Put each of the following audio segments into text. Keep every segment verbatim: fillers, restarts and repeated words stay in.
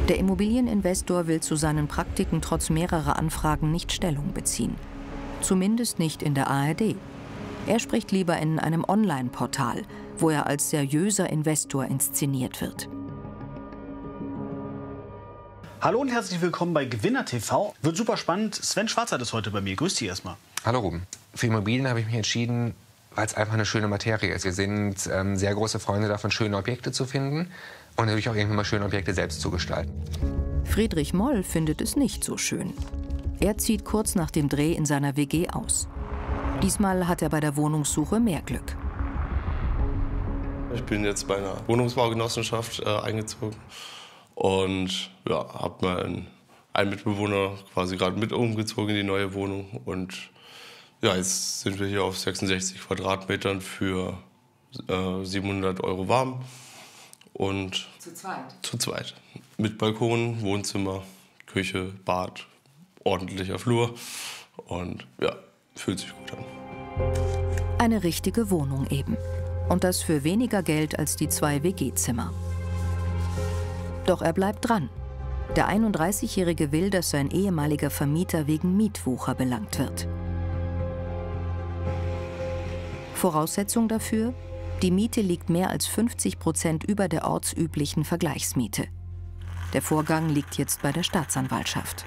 Der Immobilieninvestor will zu seinen Praktiken trotz mehrerer Anfragen nicht Stellung beziehen. Zumindest nicht in der A R D. Er spricht lieber in einem Online-Portal, wo er als seriöser Investor inszeniert wird. Hallo und herzlich willkommen bei Gewinner T V. Wird super spannend. Sven Schwarzert ist heute bei mir. Grüß dich erstmal. Hallo Ruben. Für Immobilien habe ich mich entschieden, weil es einfach eine schöne Materie ist. Wir sind ähm, sehr große Freunde davon, schöne Objekte zu finden und natürlich auch irgendwann mal schöne Objekte selbst zu gestalten. Friedrich Moll findet es nicht so schön. Er zieht kurz nach dem Dreh in seiner W G aus. Diesmal hat er bei der Wohnungssuche mehr Glück. Ich bin jetzt bei einer Wohnungsbaugenossenschaft äh, eingezogen und ja, habe meinen einen Mitbewohner quasi gerade mit umgezogen in die neue Wohnung. Und ja, jetzt sind wir hier auf sechsundsechzig Quadratmetern für äh, siebenhundert Euro warm. Und zu zweit? Zu zweit. Mit Balkon, Wohnzimmer, Küche, Bad, ordentlicher Flur. Und ja, fühlt sich gut an. Eine richtige Wohnung eben. Und das für weniger Geld als die zwei W G-Zimmer. Doch er bleibt dran. Der einunddreißigjährige will, dass sein ehemaliger Vermieter wegen Mietwucher belangt wird. Voraussetzung dafür? Die Miete liegt mehr als fünfzig Prozent über der ortsüblichen Vergleichsmiete. Der Vorgang liegt jetzt bei der Staatsanwaltschaft.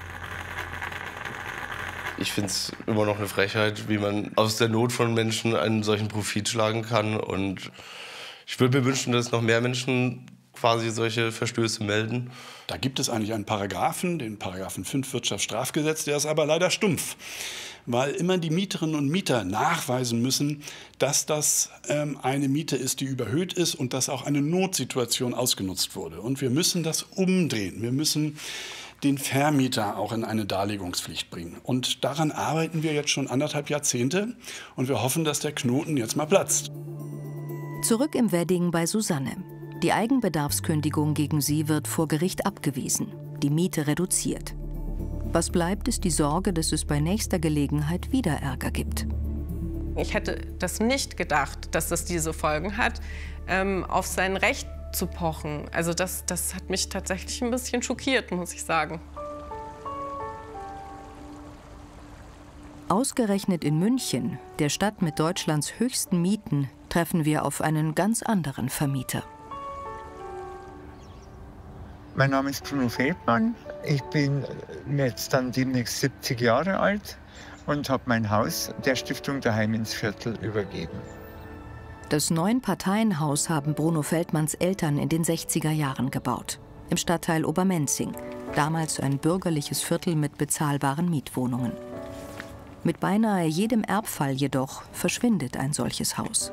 Ich finde es immer noch eine Frechheit, wie man aus der Not von Menschen einen solchen Profit schlagen kann. Und ich würde mir wünschen, dass noch mehr Menschen quasi solche Verstöße melden. Da gibt es eigentlich einen Paragraphen, den Paragraphen fünf Wirtschaftsstrafgesetz, der ist aber leider stumpf, weil immer die Mieterinnen und Mieter nachweisen müssen, dass das ähm, eine Miete ist, die überhöht ist und dass auch eine Notsituation ausgenutzt wurde. Und wir müssen das umdrehen. Wir müssen den Vermieter auch in eine Darlegungspflicht bringen. Und daran arbeiten wir jetzt schon anderthalb Jahrzehnte und wir hoffen, dass der Knoten jetzt mal platzt. Zurück im Wedding bei Susanne. Die Eigenbedarfskündigung gegen sie wird vor Gericht abgewiesen, die Miete reduziert. Was bleibt, ist die Sorge, dass es bei nächster Gelegenheit wieder Ärger gibt. Ich hätte das nicht gedacht, dass das diese Folgen hat, ähm, auf sein Recht zu pochen. Also das, das hat mich tatsächlich ein bisschen schockiert, muss ich sagen. Ausgerechnet in München, der Stadt mit Deutschlands höchsten Mieten, treffen wir auf einen ganz anderen Vermieter. Mein Name ist Bruno Feldmann. Ich bin jetzt dann demnächst siebzig Jahre alt und habe mein Haus der Stiftung Daheim ins Viertel übergeben. Das Neun-Parteien-Haus haben Bruno Feldmanns Eltern in den sechziger Jahren gebaut. Im Stadtteil Obermenzing, damals ein bürgerliches Viertel mit bezahlbaren Mietwohnungen. Mit beinahe jedem Erbfall jedoch verschwindet ein solches Haus.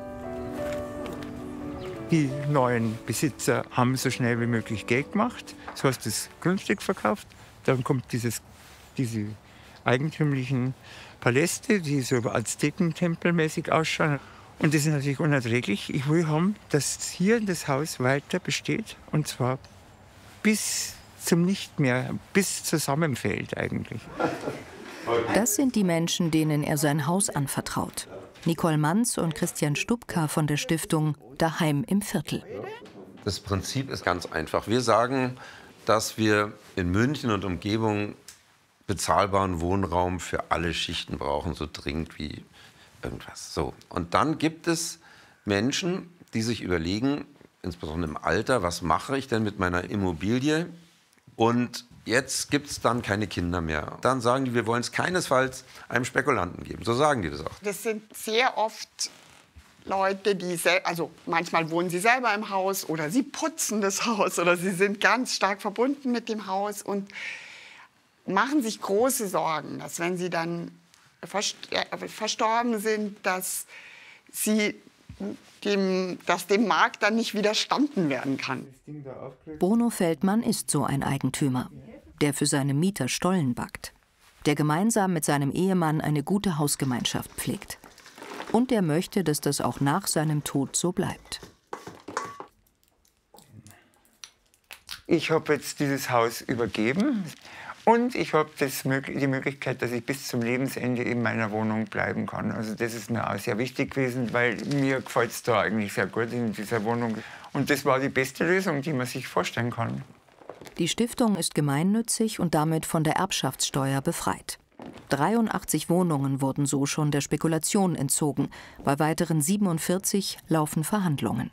Die neuen Besitzer haben so schnell wie möglich Geld gemacht. So hast das Grundstück verkauft. Dann kommt dieses, diese eigentümlichen Paläste, die so aztekentempelmäßig ausschauen. Und das ist natürlich unerträglich. Ich will haben, dass hier das Haus weiter besteht. Und zwar bis zum Nichtmehr, bis zusammenfällt eigentlich. Das sind die Menschen, denen er sein Haus anvertraut. Nicole Manz und Christian Stubka von der Stiftung Daheim im Viertel. Das Prinzip ist ganz einfach. Wir sagen, dass wir in München und Umgebung bezahlbaren Wohnraum für alle Schichten brauchen, so dringend wie irgendwas. So. Und dann gibt es Menschen, die sich überlegen, insbesondere im Alter, was mache ich denn mit meiner Immobilie? Und jetzt gibt es dann keine Kinder mehr. Dann sagen die, wir wollen es keinesfalls einem Spekulanten geben. So sagen die das auch. Das sind sehr oft Leute, die, also manchmal wohnen sie selber im Haus oder sie putzen das Haus oder sie sind ganz stark verbunden mit dem Haus und machen sich große Sorgen, dass wenn sie dann verstorben sind, dass sie dem, dass dem Markt dann nicht widerstanden werden kann. Bruno Feldmann ist so ein Eigentümer, der für seine Mieter Stollen backt, der gemeinsam mit seinem Ehemann eine gute Hausgemeinschaft pflegt. Und der möchte, dass das auch nach seinem Tod so bleibt. Ich habe jetzt dieses Haus übergeben und ich habe die Möglichkeit, dass ich bis zum Lebensende in meiner Wohnung bleiben kann. Also das ist mir auch sehr wichtig gewesen, weil mir gefällt es da eigentlich sehr gut in dieser Wohnung. Und das war die beste Lösung, die man sich vorstellen kann. Die Stiftung ist gemeinnützig und damit von der Erbschaftssteuer befreit. dreiundachtzig Wohnungen wurden so schon der Spekulation entzogen. Bei weiteren siebenundvierzig laufen Verhandlungen.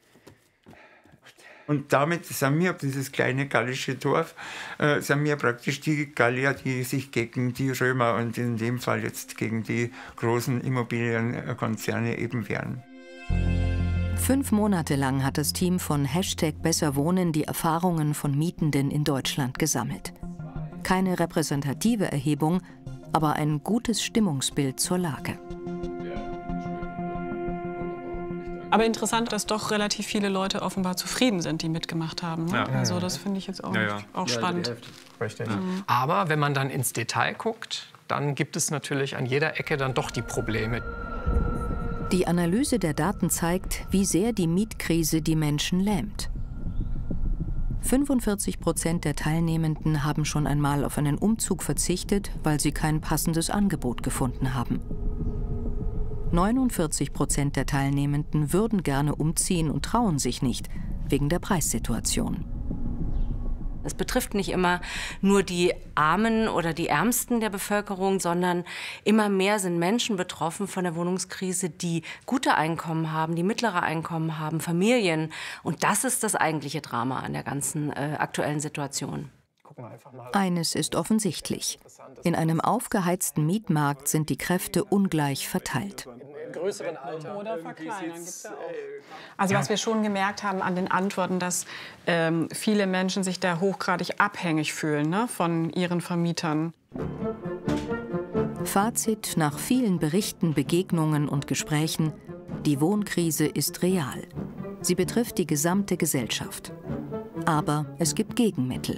Und damit sind wir, dieses kleine gallische Dorf, äh, sind wir praktisch die Gallier, die sich gegen die Römer und in dem Fall jetzt gegen die großen Immobilienkonzerne eben wehren. Fünf Monate lang hat das Team von Hashtag Besser Wohnen die Erfahrungen von Mietenden in Deutschland gesammelt. Keine repräsentative Erhebung, aber ein gutes Stimmungsbild zur Lage. Aber interessant, dass doch relativ viele Leute offenbar zufrieden sind, die mitgemacht haben. Ne? Ja. Also das finde ich jetzt auch, ja, ja. auch spannend. Richtig. Mhm. Aber wenn man dann ins Detail guckt, dann gibt es natürlich an jeder Ecke dann doch die Probleme. Die Analyse der Daten zeigt, wie sehr die Mietkrise die Menschen lähmt. fünfundvierzig Prozent der Teilnehmenden haben schon einmal auf einen Umzug verzichtet, weil sie kein passendes Angebot gefunden haben. neunundvierzig Prozent der Teilnehmenden würden gerne umziehen und trauen sich nicht, wegen der Preissituation. Es betrifft nicht immer nur die Armen oder die Ärmsten der Bevölkerung, sondern immer mehr sind Menschen betroffen von der Wohnungskrise, die gute Einkommen haben, die mittlere Einkommen haben, Familien. Und das ist das eigentliche Drama an der ganzen äh, aktuellen Situation. Eines ist offensichtlich. In einem aufgeheizten Mietmarkt sind die Kräfte ungleich verteilt. Größeren Alter. Oder verkleinern gibt's ja auch. Also was wir schon gemerkt haben an den Antworten, dass ähm, viele Menschen sich da hochgradig abhängig fühlen, ne, von ihren Vermietern. Fazit nach vielen Berichten, Begegnungen und Gesprächen: Die Wohnkrise ist real. Sie betrifft die gesamte Gesellschaft. Aber es gibt Gegenmittel.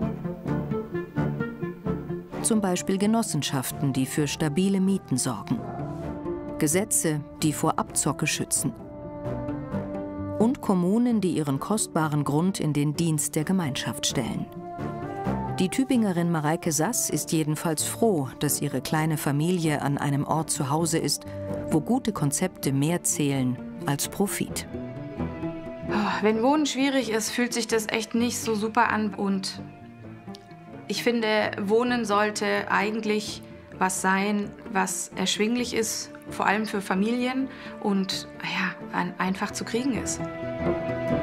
Zum Beispiel Genossenschaften, die für stabile Mieten sorgen. Gesetze, die vor Abzocke schützen. Und Kommunen, die ihren kostbaren Grund in den Dienst der Gemeinschaft stellen. Die Tübingerin Mareike Sass ist jedenfalls froh, dass ihre kleine Familie an einem Ort zu Hause ist, wo gute Konzepte mehr zählen als Profit. Wenn Wohnen schwierig ist, fühlt sich das echt nicht so super an. Und ich finde, Wohnen sollte eigentlich was sein, was erschwinglich ist, vor allem für Familien und ja, einfach zu kriegen ist.